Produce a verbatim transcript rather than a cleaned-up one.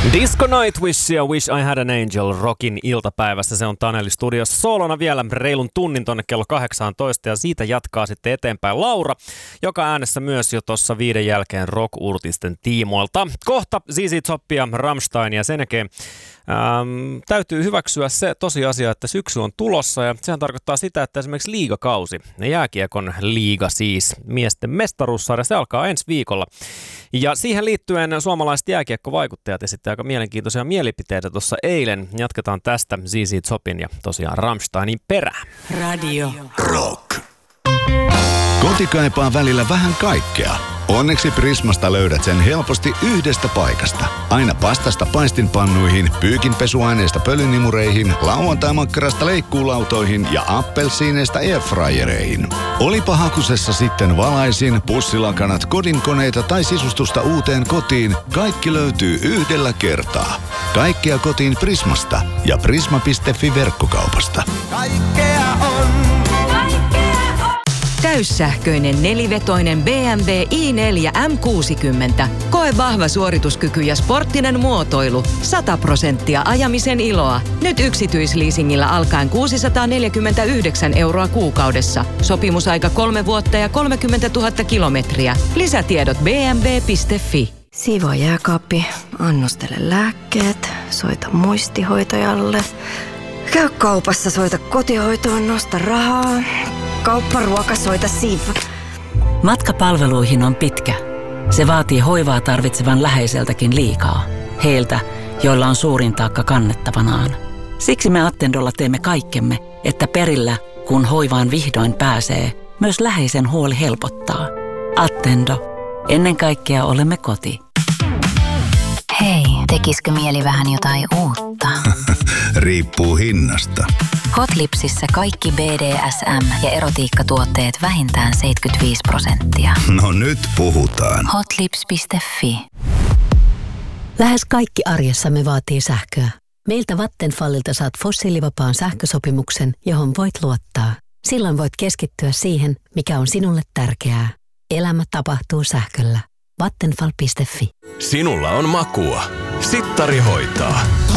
Disco Nightwish ja Wish I Had an Angel Rockin iltapäivässä. Se on Taneli Studiossa soolona vielä reilun tunnin tonne kello kahdeksantoista ja siitä jatkaa sitten eteenpäin Laura, joka äänessä myös jo tuossa viiden jälkeen rock-uutisten tiimoilta. Kohta Z Z Top ja Rammstein ja sen jälkeen ähm, täytyy hyväksyä se tosiasia, että syksy on tulossa ja sehän tarkoittaa sitä, että esimerkiksi liigakausi, jääkiekon liiga siis, miesten mestaruussarja, se alkaa ensi viikolla. Ja siihen liittyen suomalaiset jääkiekkovaikuttajat esittävät aika mielenkiintoisia mielipiteitä tuossa eilen. Jatketaan tästä Z Z Topin ja tosiaan Rammsteinin perään. Radio Rock. Koti kaipaa välillä vähän kaikkea. Onneksi Prismasta löydät sen helposti yhdestä paikasta. Aina pastasta paistinpannuihin, pyykinpesuaineista pölynimureihin, lauantaimakkarasta leikkuulautoihin ja appelsiineista airfryereihin. Olipa hakusessa sitten valaisin, pussilakanat, kodinkoneita tai sisustusta uuteen kotiin, kaikki löytyy yhdellä kertaa. Kaikkea kotiin Prismasta ja prisma piste fi verkkokaupasta. Kaikkea on. Täyssähköinen nelivetoinen B M W i neljä M kuusikymmentä. Koe vahva suorituskyky ja sporttinen muotoilu. sata prosenttia ajamisen iloa. Nyt yksityisleasingillä alkaen kuusisataaneljäkymmentäyhdeksän euroa kuukaudessa. Sopimusaika kolme vuotta ja kolmekymmentätuhatta kilometriä. Lisätiedot b m w piste fi. Siivoa jääkaappi, annostele lääkkeet, soita muistihoitajalle. Käy kaupassa, soita kotihoitoon, nosta rahaa. Kaupparuoka, soita Siv. Matka palveluihin on pitkä. Se vaatii hoivaa tarvitsevan läheiseltäkin liikaa. Heiltä, joilla on suurin taakka kannettavanaan. Siksi me Attendolla teemme kaikkemme, että perillä, kun hoivaan vihdoin pääsee, myös läheisen huoli helpottaa. Attendo. Ennen kaikkea olemme koti. Hei, tekisikö mieli vähän jotain uutta? Riippuu hinnasta. Hotlipsissä kaikki B D S M ja erotiikkatuotteet vähintään seitsemänkymmentäviisi prosenttia. No nyt puhutaan. Hotlips piste fi. Lähes kaikki arjessamme vaatii sähköä. Meiltä Vattenfallilta saat fossiilivapaan sähkösopimuksen, johon voit luottaa. Silloin voit keskittyä siihen, mikä on sinulle tärkeää. Elämä tapahtuu sähköllä. Vattenfall piste fi. Sinulla on makua. Sittari hoitaa.